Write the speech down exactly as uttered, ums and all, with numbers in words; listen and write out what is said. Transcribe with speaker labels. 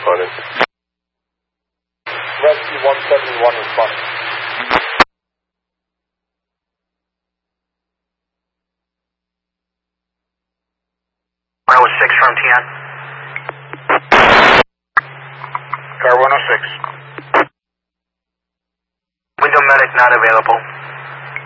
Speaker 1: responding.
Speaker 2: Rescue one seventy-one responding.
Speaker 3: one oh six from T N.
Speaker 2: Car one oh six.
Speaker 3: Window medic not available.